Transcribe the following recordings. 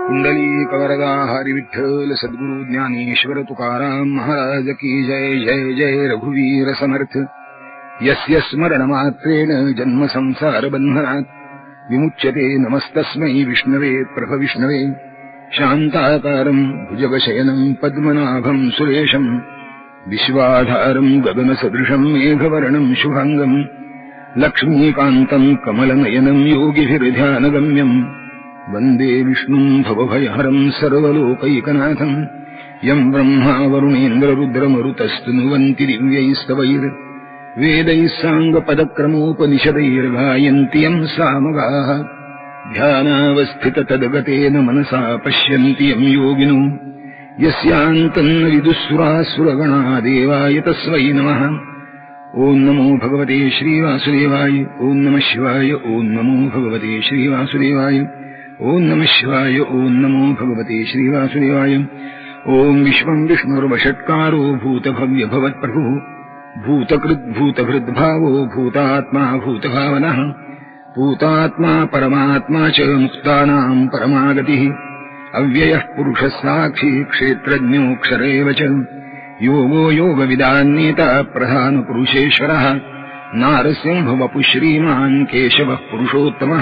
कुंडलीकवरदा हरि विठ्ठल सद्गुरु ज्ञानेश्वर तुकाराम महाराज की जय। जय जय रघुवीर समर्थ। यस्य स्मरणमात्रेण जन्म संसार बन्धनात् विमुच्यते नमस्तस्मै विष्णवे प्रभविष्णवे। शान्ताकारं भुजगशयनं पद्मनाभं सुरेशं विश्वाधारं गगनसदृशं मेघवर्णं शुभांगं लक्ष्मीकान्तं कमलनयनं योगिभिर्ध्यानगम्यं वन्दे विष्णुं भवभयहरं सर्वलोकैकनाथं। यं ब्रह्मा वरुणेन्द्ररुद्रमरुतस्तुनुवन्ति दिव्यैस्तवैर्वेदैः साङ्गपदक्रमोपनिषदैर्गायन्ति यं सामगाः। ध्यानावस्थिततद्गतेन मनसा पश्यन्ति यं योगिनो यस्यान्तन्न विदुःसुरासुरगणा देवाय तस्मै नमः। ॐ नमो भगवते श्रीवासुदेवाय। ॐ नमः शिवाय। ॐ नमो भगवते श्रीवासुदेवाय। ॐ नमः शिवाय। ॐ नमो भगवते श्रीवासुदेवाय। ॐ विश्वं विष्णुर्वषट्कारो भूतभव्यभवत्प्रभुः भूतकृद्भूतभृद्भावो भूतात्मा भूतभावनः भूतात्मा परमात्मा च मुक्तानां परमागतिः। अव्ययः पुरुषः साक्षी क्षेत्रज्ञोऽक्षर एव च योगो योगविदान्नेता प्रधानपुरुषेश्वरः। नारसिंहवपुः श्रीमान् केशवः पुरुषोत्तमः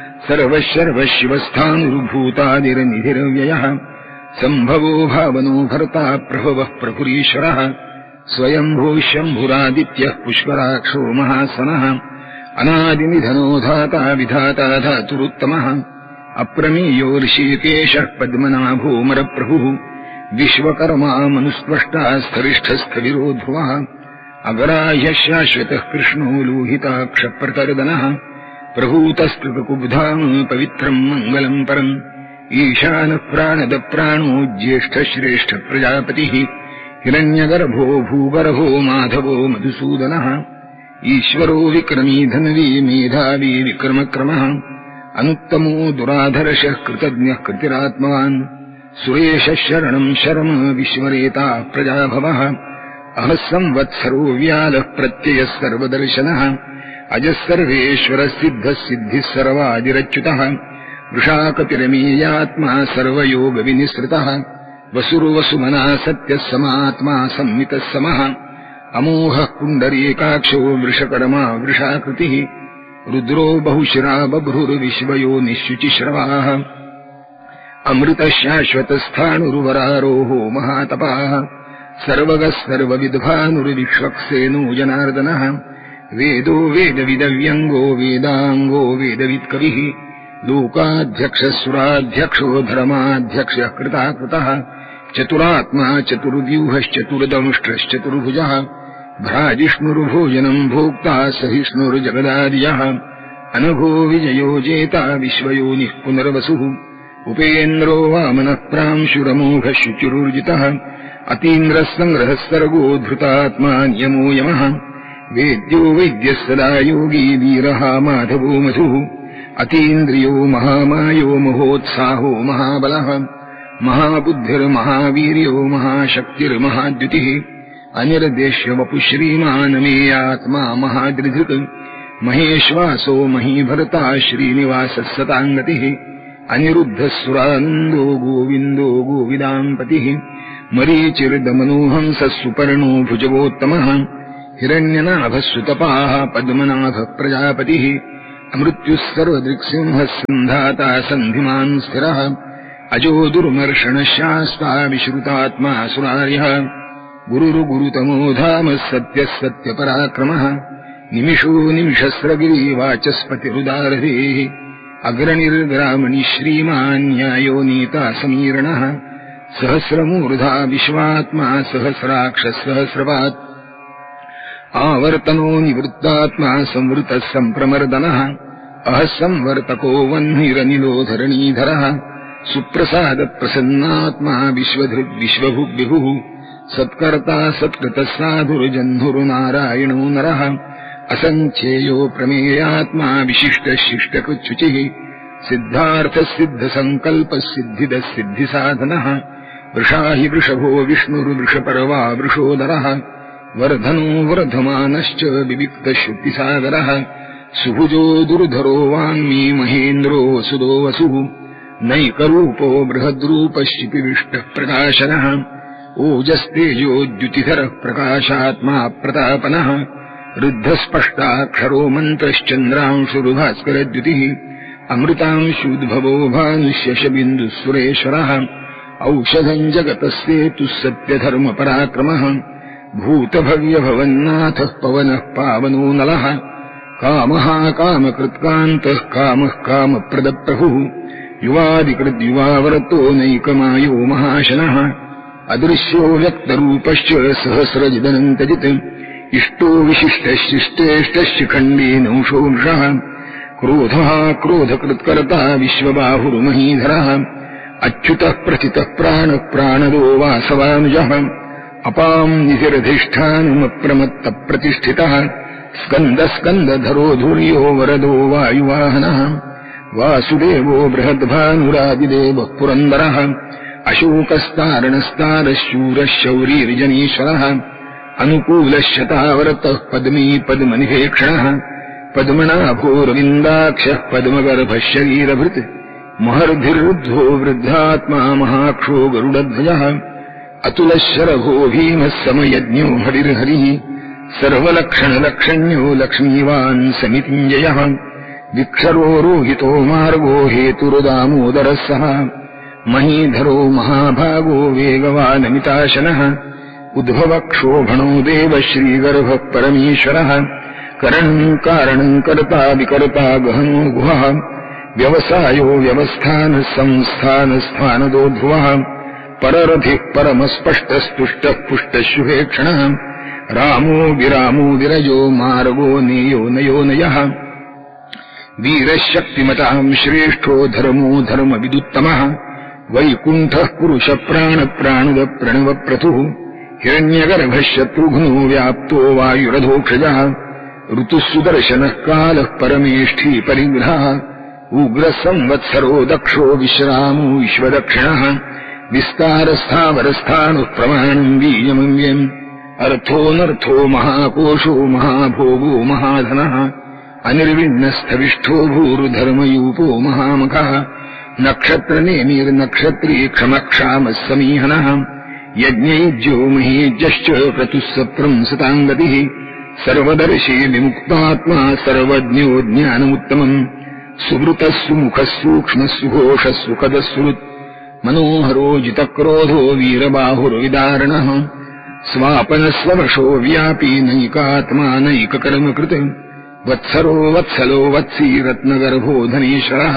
सर्वशर्वशिवस्थानुर्भूतादिर्निधिरव्ययः। सम्भवो भावनो भर्ता प्रभवः प्रभुरीश्वरः। स्वयंभो शम्भुरादित्यः पुष्कराक्षो महासनः अनादिनिधनो धाता विधाता धातुरुत्तमः। अप्रमेयो ऋषिकेशः पद्मनाभो मरप्रभुः विश्वकर्मा मनुस्पष्टा स्थविष्ठस्थविरो ध्रुवः। अग्राह्यः शाश्वतः कृष्णो लोहिताक्षप्रतर्दनः प्रभूतस्तृतकुब्धाम् पवित्रम् मङ्गलम् परम्। ईशानः प्राणदप्राणो ज्येष्ठश्रेष्ठ प्रजापतिः हिरण्यगर्भो भूगर्भो माधवो मधुसूदनः। ईश्वरो विक्रमी धन्वी मेधावी विक्रमक्रमः अनुत्तमो दुराधर्षः कृतज्ञः कृतिरात्मवान्। सुरेशः शरणम् शर्म विश्वरेता प्रजाभवः। अहः संवत्सरो व्यालः प्रत्ययः सर्वदर्शनः अजः सर्वेश्वरः सिद्धः सिद्धिः सर्वादिरच्युतः। वृषाकपिरमीयात्मा सर्वयोगविनिसृतः वसुर्वसुमना सत्यः समात्मा संमितः समः। अमोघः पुण्डरीकाक्षो वृषकर्मा वृषाकृतिः रुद्रो बहुशिरा बभ्रुर्विश्वयोनिश्शुचिश्रवाः। अमृतः शाश्वतस्थाणुर्वरारोहो महातपाः सर्वगः सर्वविद्भानुर्विश्वक्सेनो जनार्दनः। वेदो वेदविदव्यङ्गो वेदाङ्गो वेदवित्कविः लोकाध्यक्षः सुराध्यक्षो धर्माध्यक्षः कृताकृतः। चतुरात्मा चतुर्व्यूहश्चतुर्दंष्ट्रश्चतुर्भुजः भ्राजिष्णुर्भोजनम् भोक्ता सहिष्णुर्जगदादियः। अनघो विजयो जेता विश्वयोनिः पुनर्वसुः उपेन्द्रो वामनः प्रांशुरमोघः शुचिरुर्जितः। अतीन्द्रः सङ्ग्रहः सर्गो धृतात्मा नियमो यमः। वेद्यो वैद्यः सदा योगी वीरः माधवो मधुः। अतीन्द्रियो महामायो महोत्साहो महाबलः महाबुद्धिर्महावीर्यो महाशक्तिर्महाद्युतिः। अनिर्देश्य वपुः श्रीमानमेयात्मा महादृधृक् महेश्वासो महीभर्ता श्रीनिवासः सताङ्गतिः। अनिरुद्धः सुरानन्दो गोविन्दो गोविदाम्पतिः। मरीचिर्दमनोहंसः सुपर्णो भुजगोत्तमः हिरण्यनाभः सुतपाः पद्मनाभः प्रजापतिः। अमृत्युः सर्वदृक्सिंहः सन्धाता सन्धिमान् स्थिरः अजो दुर्मर्षणः शास्ता विश्रुतात्मा सुरार्यः। गुरुर्गुरुतमो धामः सत्यः सत्यपराक्रमः निमिषो निमिषस्रगिरिवाचस्पतिरुदारधेः। अग्रणिर्ग्रामणि श्रीमान्यायो नीता समीरणः सहस्रमूर्धा विश्वात्मा सहस्राक्षः सहस्रपात्। आवर्तनो निवृत्तात्मा संवृतः सम्प्रमर्दनः अहः संवर्तको वह्निरनिलो धरणीधरः। सुप्रसादप्रसन्नात्मा विश्वधृद्विश्वभुग्विभुः सत्कर्ता सत्कृतः साधुर्जह्नुर्नारायणो नरः। असङ्ख्येयो प्रमेयात्मा विशिष्टः शिष्टकृच्छुचिः सिद्धार्थः सिद्धसङ्कल्पः सिद्धिदः सिद्धिसाधनः। वृषा हि वृषभो विष्णुर्वृषपर्वा वृषोदरः वर्धनो वर्धमानश्च विविक्तः श्रुतिसागरः। सुभुजो दुर्धरो वाङ्मी महेन्द्रो वसुदो वसुः नैकरूपो बृहद्रूपश्चिपिविष्टः प्रकाशनः ओजस्तेजोद्युतिधरः प्रकाशात्मा प्रतापनः रुद्धस्पष्टाक्षरो मन्त्रश्चन्द्रांशुरुभास्करद्युतिः अमृतांशूद्भवो भानुष्यशबिन्दुः औषधम् जगतस्येतुः सत्यधर्मपराक्रमः भूतभव्यभवन्नाथः पवनः पावनो नलः कामः कामकृत्कान्तः कामः कामप्रदप्रभुः युवादिकृद्युवावरतो नैकमायो महाशनः अदृश्यो व्यक्तरूपश्च सहस्रजिदनन्तजित् इष्टो विशिष्टशिष्टेष्टशिखण्डेनौषो वृषः क्रोधः क्रोधकृत्कर्ता विश्वबाहुर्महीधरः अच्युतः प्रथितः प्राणः प्राणदो वासवानुजः अपाम् निधिरधिष्ठानमप्रमत्तप्रतिष्ठितः स्कन्दस्कन्दधरो धुर्यो वरदो वायुवाहनः वासुदेवो बृहद्भानुरादिदेवः पुरन्दरः अशोकस्तारणस्तारशूरः शौरीर्जनीश्वरः अनुकूलश्शतावरतः पद्मी पद्मनिभेक्षणः पद्मनाभोरविन्दाक्षः पद्मगर्भः शरीरभृत् महर्धिर्वृद्धो वृद्धात्मा महाक्षो गरुडध्वजः अतुलशरभो भीमः समयज्ञो हरिर्हरिः सर्वलक्षणलक्षण्यो लक्ष्मीवान् समितिञ्जयः विक्षरो रोहितो मार्गो हेतुरुदामोदरः सः महीधरो महाभागो वेगवानमिताशनः उद्भवक्षोभणो देवः श्रीगर्भः परमेश्वरः करणम् कारणम् कर्ता विकर्ता गहनो गुहः व्यवसायो व्यवस्थानः संस्थानस्थानदो ध्रुवः पररथिः परमस्पष्टस्तुष्टः पुष्टशुभेक्षणः रामो विरामो विरजो मार्गो नेयो नयो नयः वीरशक्तिमताम् श्रेष्ठो धर्मो धर्मविदुत्तमः वैकुण्ठः पुरुषप्राणप्राणुदप्रणवप्रथुः हिरण्यगर्भः शत्रुघ्नो व्याप्तो वायुरधोक्षजः ऋतुः सुदर्शनः कालः परमेष्ठी परिग्रहः उग्रः संवत्सरो दक्षो विश्रामो विश्वदक्षिणः विस्तारस्थावरस्थानुः प्रमाणम् बीजमव्यम् अर्थोऽनर्थो महाकोशो महाभोगो महाधनः अनिर्विण्णस्थविष्ठो भूर्धर्मयूपो महामखः नक्षत्रनेमिर्नक्षत्री क्षमक्षामः समीहनः यज्ञयुज्यो महीज्यश्च क्रतुः सत्रम् सताङ्गतिः सर्वदर्शी विमुक्तात्मा सर्वज्ञो ज्ञानमुत्तमम् सुवृतः सुमुखः सूक्ष्मः सुघोषः सुखदः सुहृत् मनोहरो जितक्रोधो वीरबाहुर्विदारणः स्वापनस्ववशो व्यापी नैकात्मा नैककर्मकृत् वत्सरो वत्सलो वत्सी रत्नगर्भो धनेश्वरः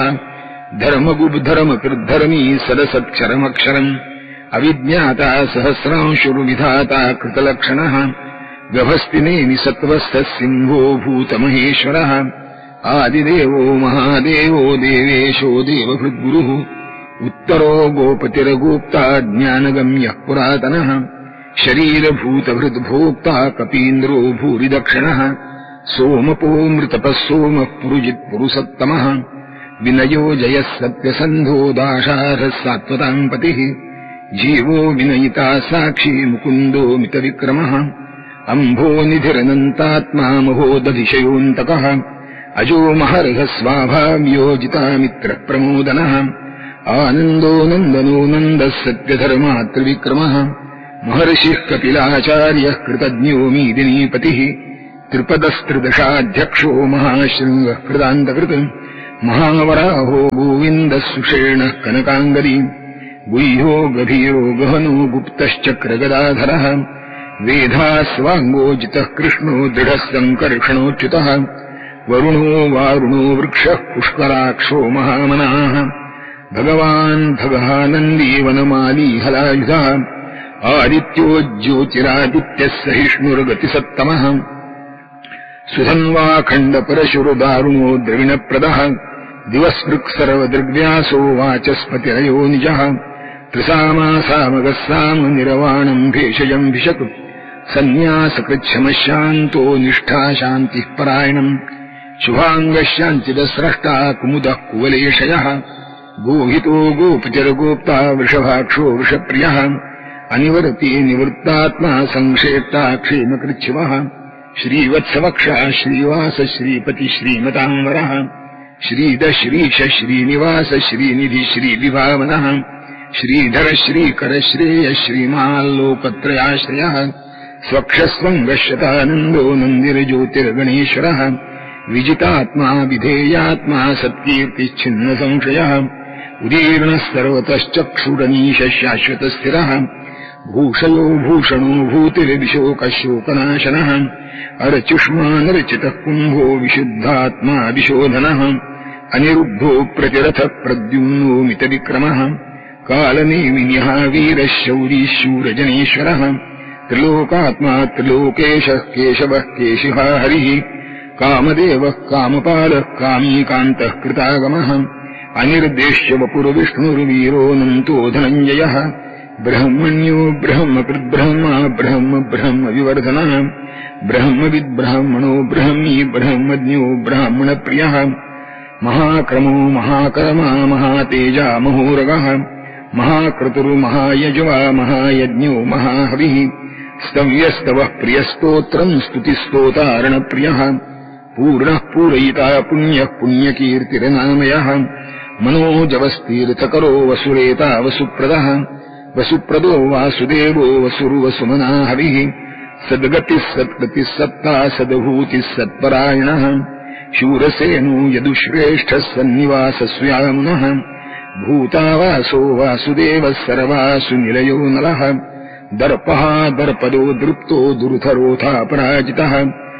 धर्मगुब्धर्मकृद्धर्मी सदसत्क्षरमक्षरम् अविज्ञाता सहस्रांशुर्विधाता कृतलक्षणः गभस्तिनेमि सत्त्वस्थः सिंहो भूतमहेश्वरः आदिदेवो महादेवो देवेशो देवभृद्गुरुः उत्तरो गोपतिर्गोप्ता ज्ञानगम्यः पुरातनः शरीरभूतभृद्भोक्ता कपीन्द्रो भूरिदक्षिणः सोमपो मृतपः सोमः पुरुजित्पुरुषोत्तमः विनयो जयः सत्यसन्धो दाशारः सात्वताम् पतिः जीवो विनयिता साक्षी मुकुन्दो मितविक्रमः अम्भो निधिरनन्तात्मा महोदधिशयोऽन्तकः अजो महर्घः स्वाभाव्योजितामित्रप्रमोदनः आनन्दो नन्दनो नन्दः सत्यधर्मात्रिविक्रमः महर्षिः कपिलाचार्यः कृतज्ञो मीदिनीपतिः त्रिपदस्त्रिदशाध्यक्षो महाशृङ्गः कृतान्तकृत् महावराहो गोविन्दः सुषेणः कनकाङ्गदी गुह्यो गभीरो गहनो गुप्तश्चक्रगदाधरः वेधास्वाङ्गोजितः कृष्णो दृढः सङ्कर्षणोच्युतः वरुणो वारुणो वृक्षः पुष्कराक्षो महामनाः भगवान् भगः नन्दी वनमाली हलायुधः आदित्यो ज्योतिरादित्यः सहिष्णुर्गतिसत्तमः सुधन्वाखण्डपरशुरदारुणो द्रविणप्रदः दिवस्पृक् सर्वदृग्व्यासो वाचस्पतिरयो निजः त्रिसामासामगः सामनिरवाणम् भेषजम् भिषक् सन्न्यासकृच्छमशान्तो निष्ठा शान्तिः परायणम् शुभाङ्गः शान्तिदस्रष्टा कुमुदः कुवलेशयः गोहितो गोपतिर्गोप्ता वृषभाक्षो वृषप्रियः अनिवर्ती निवृत्तात्मा संक्षेप्ता क्षेमकृच्छिवः श्रीवत्सवक्षः श्रीवास श्रीपति श्रीमताम्बरः श्रीद श्रीश श्रीनिवास श्रीनिधि श्रीविभावनः श्रीधर श्रीकर श्रेय श्रीमाल्लोकत्रयाश्रयः स्वक्षस्वङ्गशतानन्दो नन्दिर्ज्योतिर्गणेश्वरः विजितात्मा विधेयात्मा सत्कीर्तिच्छिन्न संशयः उदीर्णः सर्वतश्चक्षुरनीश शाश्वतस्थिरः भूषयो भूषणो भूतिर्विशोकशोकनाशनः अर्चुष्मानर्चितः कुम्भो विशुद्धात्मा विशोधनः अनिरुद्धो प्रतिरथः प्रद्युम्नो मितविक्रमः कालनेमिन्यः वीरः शौरी शूरजनेश्वरः त्रिलोकात्मा त्रिलोकेशः केशवः केशिः हरिः कामदेवः कामपालः कामीकान्तः कृतागमः अनिर्देश्य वपुर्विष्णुर्वीरोऽनन्तो धनञ्जयः ब्रह्मण्यो ब्रह्मकृद्ब्रह्मा ब्रह्म ब्रह्म विवर्धनः ब्रह्मविद्ब्राह्मणो ब्रह्मी ब्रह्मज्ञो ब्राह्मणप्रियः महाक्रमो महाकर्मा महातेजा महोरगः महाक्रतुर्महायज्वा महायज्ञो महाहविः स्तव्यस्तवः प्रियस्तोत्रम् स्तुतिस्तोतारणप्रियः पूर्णः पूरयिता पुण्यः पुण्यकीर्तिर्नामयः मनोजवस्तीर्थकरो वसुरेता वसुप्रदः वसुप्रदो वासुदेवो वसुर्वसुमना हविः सद्गतिः सत्कृतिः सत्ता सद्भूतिः सत्परायणः शूरसेनो यदुश्रेष्ठः सन्निवासस्यामुनः भूतावासो वासुदेवः सर्वासु निलयो नलः दर्पः दर्पदो दृप्तो दुर्धरोऽथापराजितः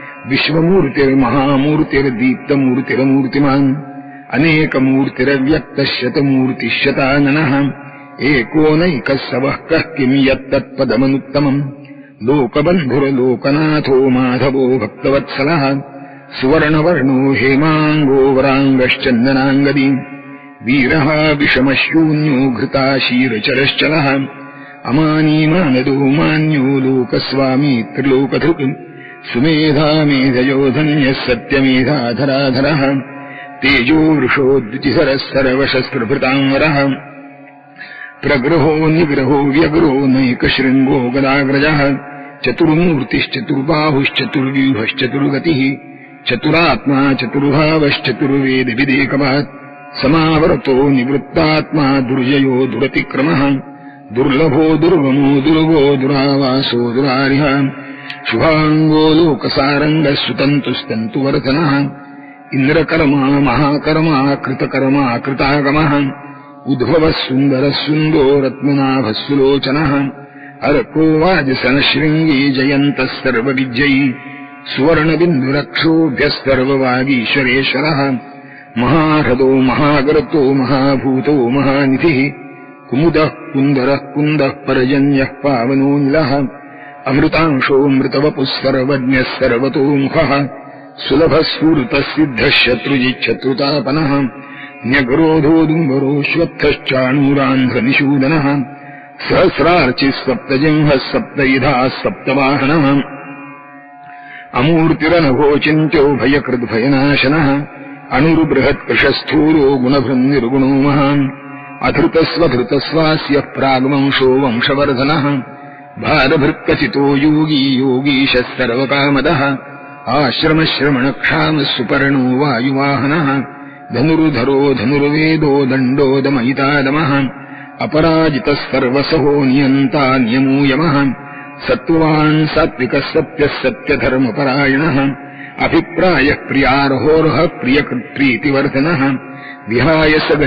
विश्वमूर्तिर्महामूर्तिर्दीप्तमूर्तिरमूर्तिमान् अनेकमूर्तिरव्यक्तः शतमूर्तिः एकोनैकः सवः कः किम् यत्तत्पदमनुत्तमम् लोकबन्धुर्लोकनाथो माधवो भक्तवत्सलः सुवर्णवर्णो हेमाङ्गो वराङ्गश्चन्दनाङ्गदी वीरः विषमशून्यो घृताशीरचरश्चलः अमानीमानदो मान्यो लोकस्वामी त्रिलोकधृक् सुमेधा मेधयोधन्यः सत्यमेधाधराधरः तेजो वृषोद्युतिधरः सर्वशस्त्रभृताङ्गरः प्रग्रहो निग्रहो व्यग्रो नैकशृङ्गो गदाग्रजः चतुर्मूर्तिश्चतुर्बाहुश्चतुर्व्यूहश्चतुर्गतिः चतुरात्मा चतुर्भावश्चतुर्वेदविदेकवात् समावर्तो निवृत्तात्मा दुर्जयो दुरतिक्रमः दुर्लभो दुर्गमो दुर्गो दुरावासो दुरारिः शुभाङ्गो लोकसारङ्गः सुतन्तुस्तन्तुवर्धनः इन्द्रकर्मा महाकर्मा कृतकर्मा कृतागमः उद्भवः सुन्दरः सुन्दो रत्ननाभः सुलोचनः अर्को वाजसनशृङ्गी जयन्तः सर्वविजयी सुवर्णबिन्दुरक्षोभ्यः सर्ववागीश्वरेश्वरः महाह्रदो महागर्तो महाभूतो महानिधिः कुमुदः कुन्दरः कुन्दः पर्जन्यः पावनोऽनिलः अमृतांशो मृतवपुः सर्वज्ञः सर्वतोमुखः सुलभः सुहृतः सिद्धः शत्रुजिच्छत्रुतापनः न्यग्रोधो दुम्बरोऽश्वत्थश्चाणूरान्ध्रनिषूदनः सहस्रार्चिः सप्तजिह्वः सप्तयुधाः सप्तवाहनः अमूर्तिरनघो चिन्त्यो भयकृद्भयनाशनः अणुर्बृहत्कृशस्थूलो गुणभृन्निर्गुणो महान् अधृतस्वधृतस्वास्य प्राग्वंशो वंशवर्धनः भारभृत्कचितो योगी योगीशः सर्वकामदः आश्रमश्रमणक्षामः सुपर्णो वायुवाहनः धनुर्धरो धनुर्वेदो दण्डो दमयितादमः अपराजितः सर्वसहो नियन्ता नियमो यमः सत्त्वान् सात्विकः सत्यः सत्यधर्मपरायणः अभिप्रायः प्रियार्होर्हः प्रियकृत्प्रीतिवर्धनः विहाय